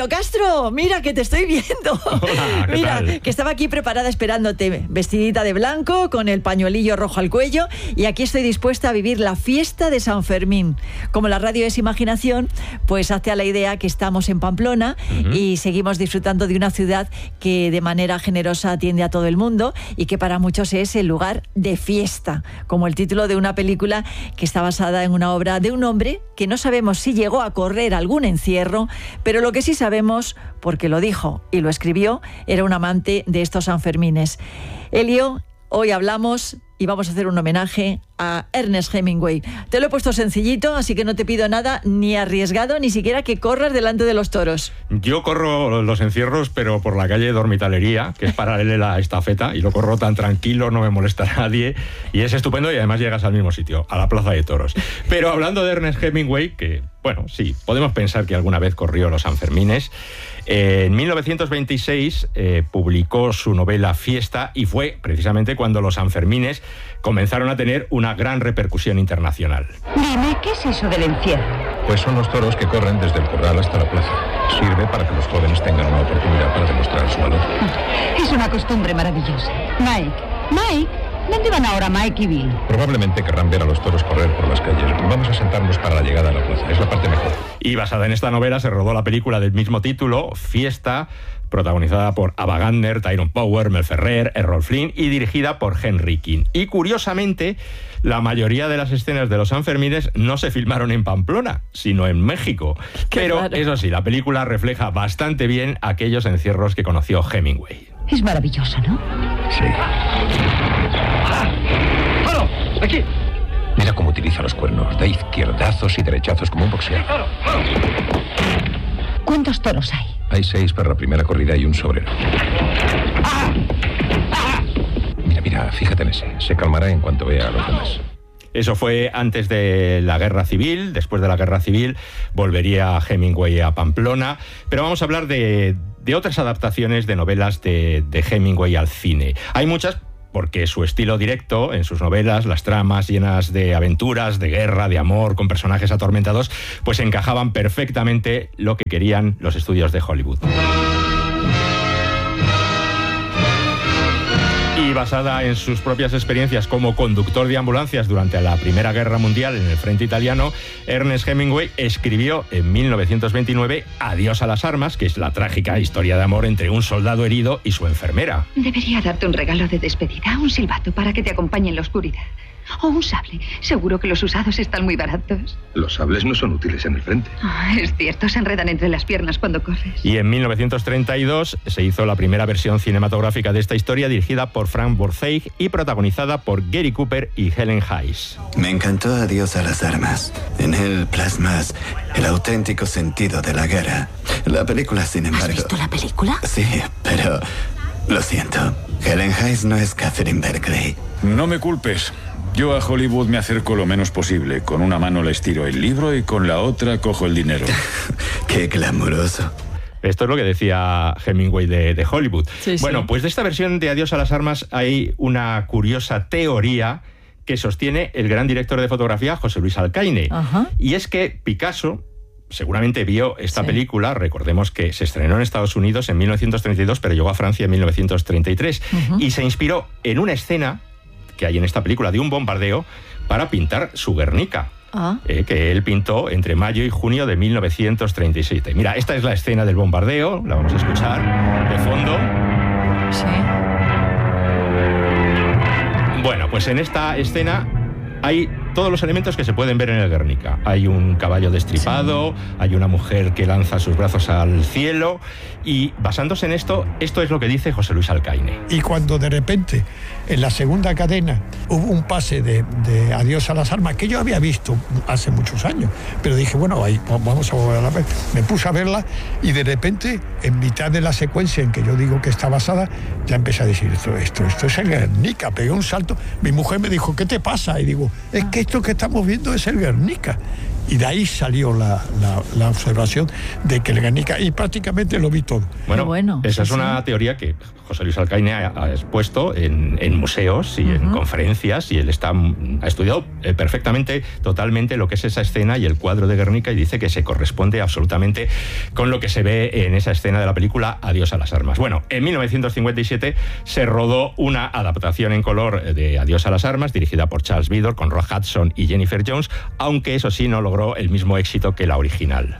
Elio Castro, mira que te estoy viendo. Hola, ¿qué Mira, tal? que estaba aquí preparada esperándote, vestidita de blanco, con el pañuelillo rojo al cuello, y aquí estoy dispuesta a vivir la fiesta de San Fermín. Como la radio es imaginación, pues hazte a la idea que estamos en Pamplona y seguimos disfrutando de una ciudad que de manera generosa atiende a todo el mundo y que para muchos es el lugar de fiesta, como el título de una película que está basada en una obra de un hombre que no sabemos si llegó a correr algún encierro, pero lo que sí sabemos, porque lo dijo y lo escribió, era un amante de estos Sanfermines. Elio, hoy hablamos y vamos a hacer un homenaje a Ernest Hemingway. Te lo he puesto sencillito, así que no te pido nada ni arriesgado, ni siquiera que corras delante de los toros. Yo corro los encierros, pero por la calle Dormitalería, que es paralela a Estafeta, y lo corro tan tranquilo, no me molesta a nadie, y es estupendo, y además llegas al mismo sitio, a la Plaza de Toros. Pero hablando de Ernest Hemingway, que, bueno, sí, podemos pensar que alguna vez corrió los Sanfermines, en 1926 publicó su novela Fiesta, y fue precisamente cuando los Sanfermines comenzaron a tener una gran repercusión internacional. Dime, ¿qué es eso del encierro? Pues son los toros que corren desde el corral hasta la plaza. Sirve para que los jóvenes tengan una oportunidad para demostrar su valor. Es una costumbre maravillosa. Mike, ¿dónde van ahora Mike y Bill? Probablemente querrán ver a los toros correr por las calles. Vamos a sentarnos para la llegada a la plaza. Es la parte mejor. Y basada en esta novela se rodó la película del mismo título, Fiesta, protagonizada por Ava Gardner, Tyrone Power, Mel Ferrer, Errol Flynn y dirigida por Henry King. Y curiosamente, la mayoría de las escenas de los Sanfermines no se filmaron en Pamplona, sino en México. Pero raro. eso sí, la película refleja bastante bien aquellos encierros que conoció Hemingway. Es maravilloso, ¿no? Sí. ¡Paro! ¡Aquí! Mira cómo utiliza los cuernos. Da izquierdazos y derechazos como un boxeador. ¡Paro! ¡Paro! ¿Cuántos toros hay? Hay 6 para la primera corrida y un sobrero. Mira, fíjate en ese. Se calmará en cuanto vea a los demás. Eso fue antes de la Guerra Civil. Después de la Guerra Civil volvería Hemingway a Pamplona. Pero vamos a hablar de otras adaptaciones de novelas de Hemingway al cine. Hay muchas, porque su estilo directo en sus novelas, las tramas llenas de aventuras, de guerra, de amor, con personajes atormentados, pues encajaban perfectamente lo que querían los estudios de Hollywood. Y basada en sus propias experiencias como conductor de ambulancias durante la Primera Guerra Mundial en el frente italiano, Ernest Hemingway escribió en 1929 Adiós a las armas, que es la trágica historia de amor entre un soldado herido y su enfermera. Debería darte un regalo de despedida, un silbato para que te acompañe en la oscuridad. O un sable. Seguro que los usados están muy baratos. Los sables no son útiles en el frente. Es cierto, se enredan entre las piernas cuando corres. Y en 1932 se hizo la primera versión cinematográfica de esta historia, dirigida por Frank Borzeig y protagonizada por Gary Cooper y Helen Hayes. Me encantó Adiós a las armas. En él plasmas el auténtico sentido de la guerra. La película, sin embargo... ¿Has visto la película? Sí, pero... Lo siento. Helen Hayes no es Catherine Berkeley. No me culpes. Yo a Hollywood me acerco lo menos posible. Con una mano les tiro el libro y con la otra cojo el dinero. Qué glamuroso. Esto es lo que decía Hemingway de Hollywood. Sí, bueno, sí. pues de esta versión de Adiós a las armas hay una curiosa teoría que sostiene el gran director de fotografía José Luis Alcaine. Ajá. Y es que Picasso seguramente vio esta Sí. película, recordemos que se estrenó en Estados Unidos en 1932, pero llegó a Francia en 1933, y se inspiró en una escena que hay en esta película de un bombardeo para pintar su Guernica. Que él pintó entre mayo y junio de 1937. Mira, esta es la escena del bombardeo, la vamos a escuchar de fondo. Sí. Bueno, pues en esta escena hay todos los elementos que se pueden ver en el Guernica. Hay un caballo destripado, hay una mujer que lanza sus brazos al cielo, y basándose en esto es lo que dice José Luis Alcaine. Y cuando de repente en la segunda cadena hubo un pase de Adiós a las armas, que yo había visto hace muchos años, pero dije, bueno, ahí vamos a volver a ver. Me puse a verla y de repente, en mitad de la secuencia en que yo digo que está basada, ya empecé a decir, esto es el Guernica. Pegué un salto, mi mujer me dijo, ¿qué te pasa? Y digo, es que esto que estamos viendo es el Guernica. Y de ahí salió la observación de que el Guernica, y prácticamente lo vi todo. Bueno, esa es una teoría que José Luis Alcaine ha expuesto en museos y en conferencias, y él ha estudiado perfectamente, totalmente lo que es esa escena y el cuadro de Guernica, y dice que se corresponde absolutamente con lo que se ve en esa escena de la película Adiós a las armas. Bueno, en 1957 se rodó una adaptación en color de Adiós a las armas, dirigida por Charles Vidor, con Rock Hudson y Jennifer Jones, aunque eso sí no logró el mismo éxito que la original.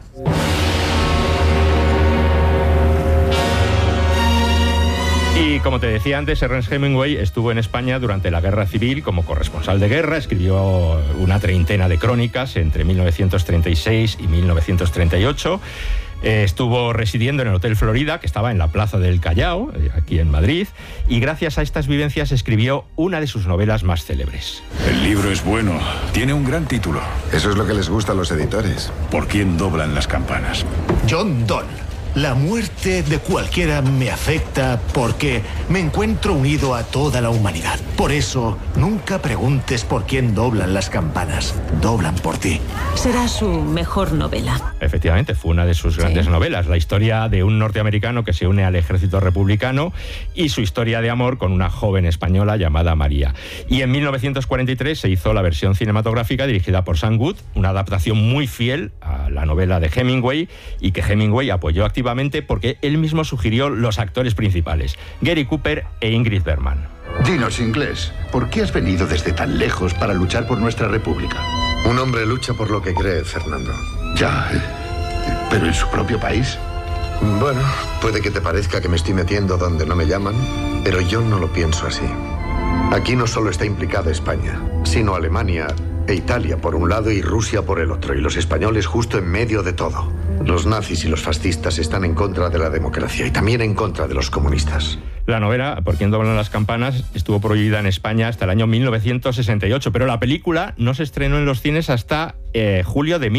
Y como te decía antes, Ernest Hemingway estuvo en España durante la Guerra Civil como corresponsal de guerra, escribió una treintena de crónicas entre 1936 y 1938. Estuvo residiendo en el Hotel Florida, que estaba en la Plaza del Callao, aquí en Madrid, y gracias a estas vivencias escribió una de sus novelas más célebres. El libro es bueno, tiene un gran título. Eso es lo que les gusta a los editores. ¿Por quién doblan las campanas? John Donne. La muerte de cualquiera me afecta porque me encuentro unido a toda la humanidad. Por eso, nunca preguntes por quién doblan las campanas. Doblan por ti. Será su mejor novela. Efectivamente, fue una de sus grandes novelas. La historia de un norteamericano que se une al ejército republicano y su historia de amor con una joven española llamada María. Y en 1943 se hizo la versión cinematográfica dirigida por Sam Wood, una adaptación muy fiel a la novela de Hemingway, y que Hemingway apoyó activamente porque él mismo sugirió los actores principales, Gary Cooper e Ingrid Bergman. Dinos, inglés, ¿por qué has venido desde tan lejos para luchar por nuestra república? Un hombre lucha por lo que cree, Fernando. Ya, pero en su propio país. Bueno, puede que te parezca que me estoy metiendo donde no me llaman, pero yo no lo pienso así. Aquí no solo está implicada España, sino Alemania e Italia por un lado y Rusia por el otro, y los españoles justo en medio de todo. Los nazis y los fascistas están en contra de la democracia y también en contra de los comunistas. La novela, Por quién doblan las campanas, estuvo prohibida en España hasta el año 1968, pero la película no se estrenó en los cines hasta julio de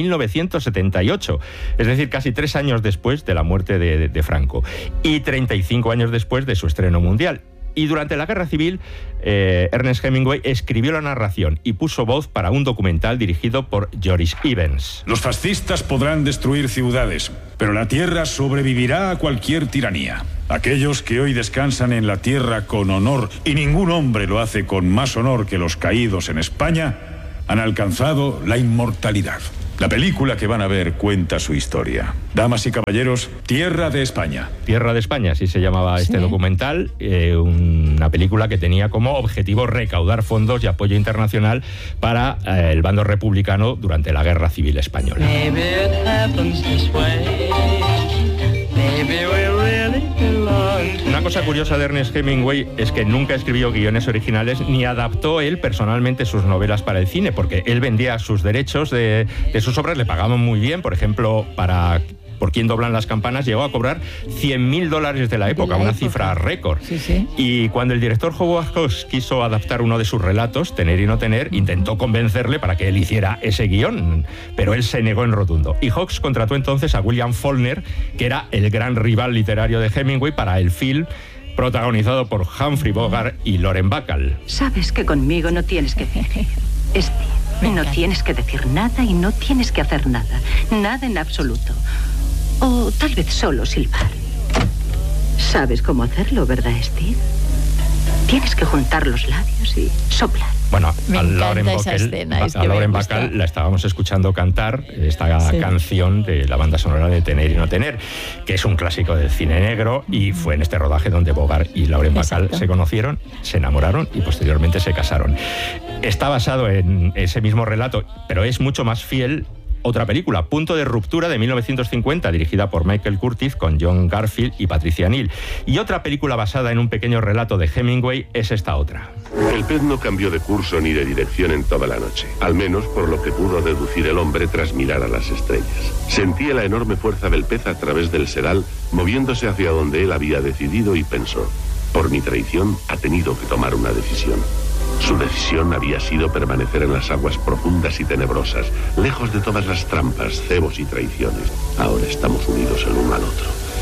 1978, es decir, casi 3 años después de la muerte de Franco y 35 años después de su estreno mundial. Y durante la Guerra Civil, Ernest Hemingway escribió la narración y puso voz para un documental dirigido por Joris Ivens. Los fascistas podrán destruir ciudades, pero la tierra sobrevivirá a cualquier tiranía. Aquellos que hoy descansan en la tierra con honor, y ningún hombre lo hace con más honor que los caídos en España, han alcanzado la inmortalidad. La película que van a ver cuenta su historia. Damas y caballeros, Tierra de España. Tierra de España, así se llamaba este documental, una película que tenía como objetivo recaudar fondos y apoyo internacional para el bando republicano durante la Guerra Civil Española. Una cosa curiosa de Ernest Hemingway es que nunca escribió guiones originales ni adaptó él personalmente sus novelas para el cine, porque él vendía sus derechos de sus obras, le pagaban muy bien. Por ejemplo, para Por quién doblan las campanas llegó a cobrar $100.000 de la época, una cifra récord. Sí. Y cuando el director Howard Hawks quiso adaptar uno de sus relatos, Tener y no tener, intentó convencerle para que él hiciera ese guión, pero él se negó en rotundo. Y Hawks contrató entonces a William Faulkner, que era el gran rival literario de Hemingway, para el film protagonizado por Humphrey Bogart y Lauren Bacall. Sabes que conmigo no tienes que fingir. No tienes que decir nada y no tienes que hacer nada. Nada en absoluto. O tal vez solo silbar. ¿Sabes cómo hacerlo, verdad, Steve? Tienes que juntar los labios y soplar. Bueno, a Lauren Bacall la estábamos escuchando cantar esta canción de la banda sonora de Tener y no tener, que es un clásico del cine negro, y fue en este rodaje donde Bogart y Lauren Bacall se conocieron, se enamoraron y posteriormente se casaron. Está basado en ese mismo relato, pero es mucho más fiel otra película, Punto de ruptura, de 1950, dirigida por Michael Curtiz, con John Garfield y Patricia Neal. Y otra película basada en un pequeño relato de Hemingway es esta otra. El pez no cambió de curso ni de dirección en toda la noche, al menos por lo que pudo deducir el hombre tras mirar a las estrellas. Sentía la enorme fuerza del pez a través del sedal, moviéndose hacia donde él había decidido, y pensó: por mi traición ha tenido que tomar una decisión. Su decisión había sido permanecer en las aguas profundas y tenebrosas, lejos de todas las trampas, cebos y traiciones. Ahora estamos unidos el uno al otro.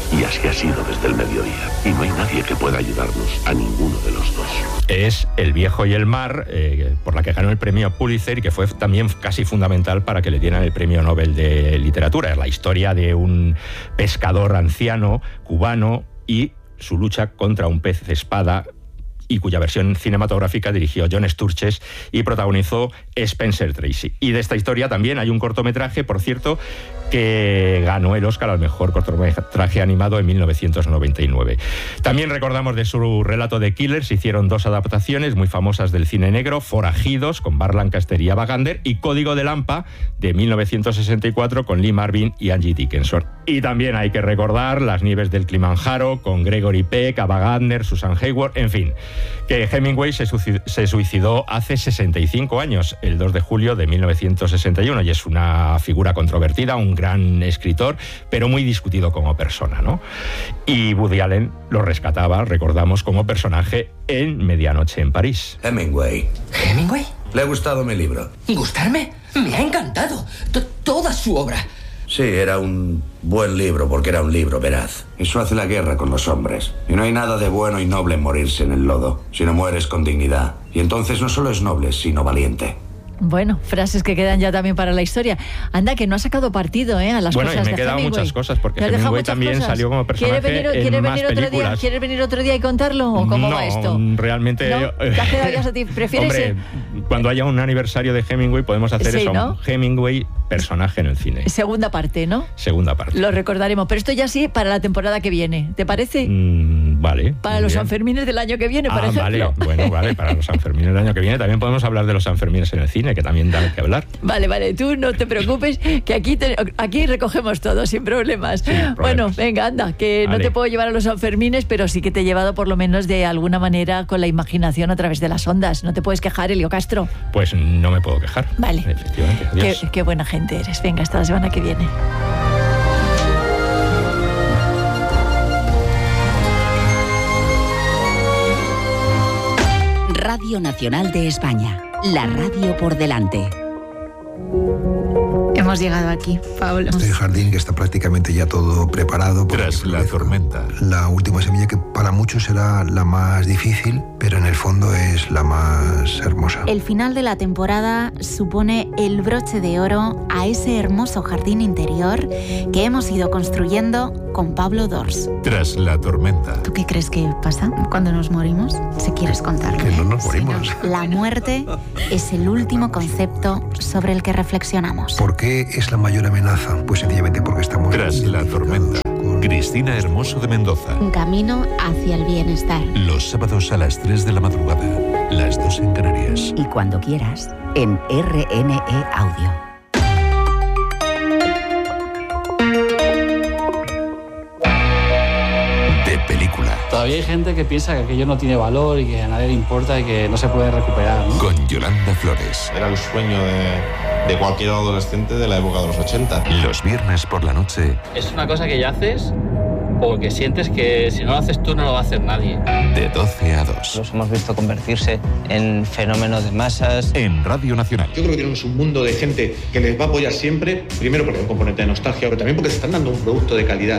Y así ha sido desde el mediodía. Y no hay nadie que pueda ayudarnos, a ninguno de los dos. Es El viejo y el mar, por la que ganó el premio Pulitzer y que fue también casi fundamental para que le dieran el premio Nobel de Literatura. Es la historia de un pescador anciano cubano y su lucha contra un pez espada, y cuya versión cinematográfica dirigió John Sturges y protagonizó Spencer Tracy. Y de esta historia también hay un cortometraje, por cierto, que ganó el Oscar al mejor cortometraje animado en 1999. También recordamos de su relato de Killers, hicieron 2 adaptaciones muy famosas del cine negro: Forajidos, con Burt Lancaster y Ava Gardner, y Código de Lampa, de 1964, con Lee Marvin y Angie Dickinson. Y también hay que recordar Las nieves del Kilimanjaro, con Gregory Peck, Ava Gardner, Susan Hayward, en fin, que Hemingway se suicidó hace 65 años, el 2 de julio de 1961, y es una figura controvertida, un gran escritor, pero muy discutido como persona, ¿no? Y Woody Allen lo rescataba, recordamos, como personaje en Medianoche en París. Hemingway. ¿Hemingway? Le ha gustado mi libro. ¿Gustarme? Me ha encantado. Toda su obra. Sí, era un buen libro, porque era un libro veraz. Eso hace la guerra con los hombres. Y no hay nada de bueno y noble en morirse en el lodo, si no mueres con dignidad. Y entonces no solo es noble, sino valiente. Bueno, frases que quedan ya también para la historia. Anda, que no ha sacado partido a las cosas de Hemingway. Bueno, y me quedan muchas cosas, porque Hemingway también salió como personaje en más películas. ¿Quieres venir otro día y contarlo? ¿O cómo va esto? Realmente... ¿No? ¿Te has quedado ya a ti? ¿Prefieres...? Hombre, cuando haya un aniversario de Hemingway podemos hacer eso, ¿no? Hemingway, personaje en el cine. Segunda parte, ¿no? Segunda parte. Lo recordaremos, pero esto ya sí para la temporada que viene, ¿te parece? Vale. Para los Sanfermines del año que viene, por ejemplo. Vale, bueno, vale, para los Sanfermines del año que viene. También podemos hablar de los Sanfermines en el cine, que también da que hablar. Vale, tú no te preocupes, que aquí recogemos todo, sin problemas. Sí, bueno, venga, anda, que vale. No te puedo llevar a los Sanfermines, pero sí que te he llevado por lo menos de alguna manera con la imaginación a través de las ondas. No te puedes quejar, Elio Castro. Pues no me puedo quejar. Vale. Efectivamente. Adiós. Qué buena gente eres. Venga, hasta la semana que viene. Radio Nacional de España, la radio por delante. Hemos llegado aquí, Pablo. Este jardín que está prácticamente ya todo preparado. Tras la tormenta. La última semilla, que para muchos será la más difícil, pero en el fondo es la más hermosa. El final de la temporada supone el broche de oro a ese hermoso jardín interior que hemos ido construyendo con Pablo Dors. Tras la tormenta. ¿Tú qué crees que pasa cuando nos morimos? Si quieres contarlo. Que no nos morimos. La muerte es el último concepto sobre el que reflexionamos. ¿Por qué es la mayor amenaza? Pues sencillamente porque estamos... Tras la tormenta. Cristina Hermoso de Mendoza. Un camino hacia el bienestar. Los sábados a las 3 de la madrugada, las 2 en Canarias. Y cuando quieras, en RNE Audio. De película. Todavía hay gente que piensa que aquello no tiene valor y que a nadie le importa y que no se puede recuperar, ¿no? Con Yolanda Flores. Era el sueño de cualquier adolescente de la época de los 80. Los viernes por la noche. Es una cosa que ya haces porque sientes que si no lo haces tú no lo va a hacer nadie. De 12 a 2. Los hemos visto convertirse en fenómenos de masas. En Radio Nacional. Yo creo que tenemos un mundo de gente que les va a apoyar siempre, primero porque hay un componente de nostalgia, pero también porque se están dando un producto de calidad.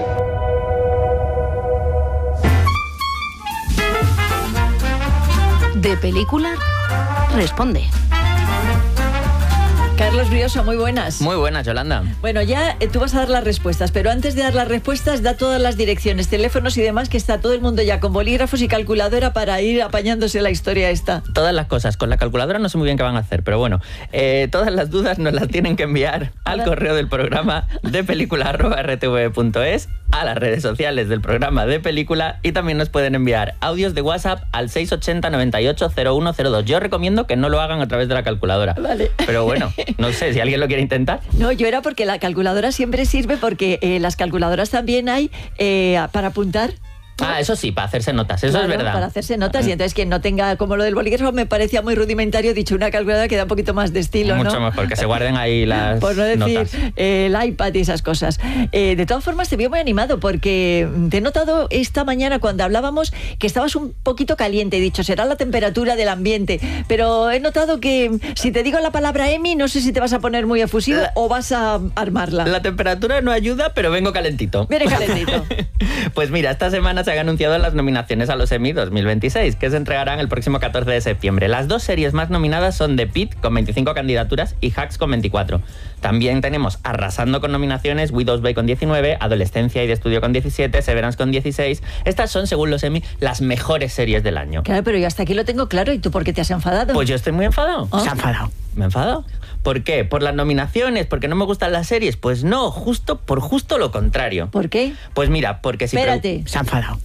De película, responde. Carlos Brioso, muy buenas. Muy buenas, Yolanda. Bueno, ya tú vas a dar las respuestas, pero antes de dar las respuestas, da todas las direcciones, teléfonos y demás, que está todo el mundo ya con bolígrafos y calculadora para ir apañándose la historia esta. Todas las cosas. Con la calculadora no sé muy bien qué van a hacer, pero bueno, todas las dudas nos las tienen que enviar al correo del programa de película@rtv.es, a las redes sociales del programa de película, y también nos pueden enviar audios de WhatsApp al 680 98 0102. Yo recomiendo que no lo hagan a través de la calculadora. Vale. Pero bueno, no sé si alguien lo quiere intentar. No, yo era porque la calculadora siempre sirve, porque las calculadoras también hay para apuntar. Ah, eso sí, para hacerse notas, eso Claro, es verdad. para hacerse notas, y entonces quien no tenga, como lo del bolígrafo me parecía muy rudimentario, he dicho una calculadora que da un poquito más de estilo, Mucho ¿no? mejor, que se guarden ahí las Por no decir notas. el iPad y esas cosas. De todas formas, te veo muy animado porque te he notado esta mañana cuando hablábamos que estabas un poquito caliente. He dicho, será la temperatura del ambiente, pero he notado que si te digo la palabra Emmy, no sé si te vas a poner muy efusivo o vas a armarla. La temperatura no ayuda, pero vengo calentito. Viene calentito. Pues mira, esta semana se han anunciado las nominaciones a los Emmy 2026, que se entregarán el próximo 14 de septiembre. Las dos series más nominadas son The Pitt, con 25 candidaturas, y Hacks, con 24. También tenemos, arrasando con nominaciones, Widow's Bay con 19, Adolescencia y de Estudio con 17, Severance con 16. Estas son, según los Emmy, las mejores series del año. Claro, pero yo hasta aquí lo tengo claro. ¿Y tú por qué te has enfadado? Pues yo estoy muy enfadado. Se ha enfadado. ¿Me he enfadado? ¿Por qué? ¿Por las nominaciones? ¿Porque no me gustan las series? Pues no, justo lo contrario. ¿Por qué? Pues mira, porque si... Espérate. Se ha enfadado.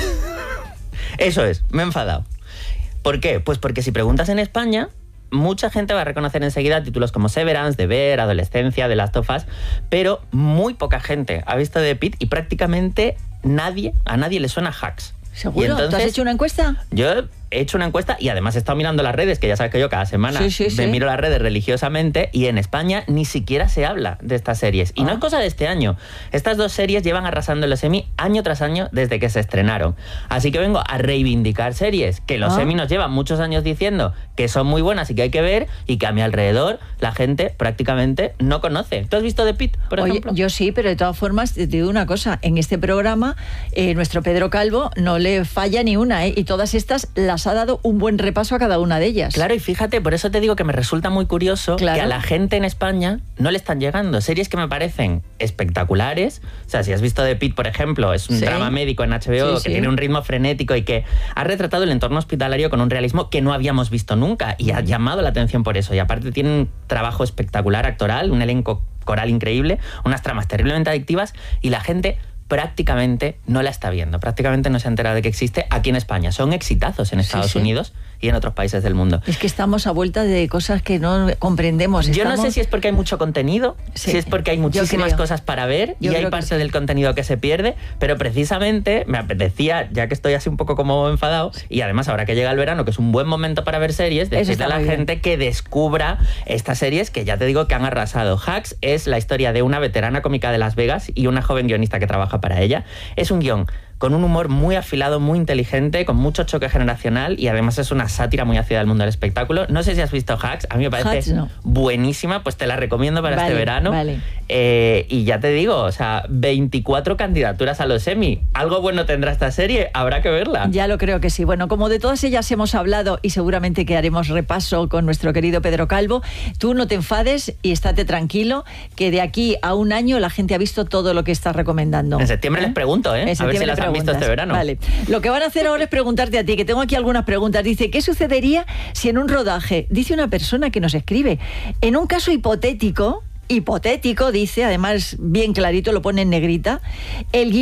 Eso es, me he enfadado. ¿Por qué? Pues porque si preguntas en España, mucha gente va a reconocer enseguida títulos como Severance, Deber, Adolescencia, The Last of Us, pero muy poca gente ha visto The Pitt y prácticamente a nadie le suena Hacks. ¿Seguro? Y entonces, ¿Tú has hecho una encuesta? Yo he hecho una encuesta y además he estado mirando las redes, que ya sabes que yo cada semana me miro las redes religiosamente, y en España ni siquiera se habla de estas series. Y no es cosa de este año. Estas dos series llevan arrasando en los Emmy año tras año desde que se estrenaron. Así que vengo a reivindicar series que los Emmy nos llevan muchos años diciendo que son muy buenas y que hay que ver, y que a mi alrededor la gente prácticamente no conoce. ¿Tú has visto The Pitt, por ejemplo? Yo sí, pero de todas formas te digo una cosa. En este programa nuestro Pedro Calvo no le falla ni una, y todas estas las ha dado un buen repaso a cada una de ellas. Claro, y fíjate, por eso te digo que me resulta muy curioso que a la gente en España no le están llegando series que me parecen espectaculares. O sea, si has visto The Pitt, por ejemplo, es un drama médico en HBO que tiene un ritmo frenético y que ha retratado el entorno hospitalario con un realismo que no habíamos visto nunca, y ha llamado la atención por eso. Y aparte tiene un trabajo espectacular actoral, un elenco coral increíble, unas tramas terriblemente adictivas, y la gente prácticamente no la está viendo, prácticamente no se ha enterado de que existe aquí en España. Son exitazos en Estados Unidos y en otros países del mundo. Es que estamos a vuelta de cosas que no comprendemos. Yo no sé si es porque hay mucho contenido, si es porque hay muchísimas cosas para ver y hay parte del contenido que se pierde, pero precisamente me apetecía, ya que estoy así un poco como enfadado, y además ahora que llega el verano, que es un buen momento para ver series, decirle a la gente que descubra estas series que ya te digo que han arrasado. Hacks es la historia de una veterana cómica de Las Vegas y una joven guionista que trabaja para ella. Es un guión con un humor muy afilado, muy inteligente, con mucho choque generacional, y además es una sátira muy ácida del mundo del espectáculo. No sé si has visto Hacks, a mí me parece buenísima, pues te la recomiendo para este verano. Y ya te digo, o sea, 24 candidaturas a los Emmy. Algo bueno tendrá esta serie, habrá que verla. Ya lo creo que sí. Bueno, como de todas ellas hemos hablado y seguramente que haremos repaso con nuestro querido Pedro Calvo, tú no te enfades y estate tranquilo, que de aquí a un año la gente ha visto todo lo que estás recomendando. En septiembre les pregunto, a ver si las han visto este verano. Vale. Lo que van a hacer ahora es preguntarte a ti, que tengo aquí algunas preguntas. Dice, ¿qué sucedería si en un rodaje, dice una persona que nos escribe, en un caso hipotético, dice, además bien clarito, lo pone en negrita, el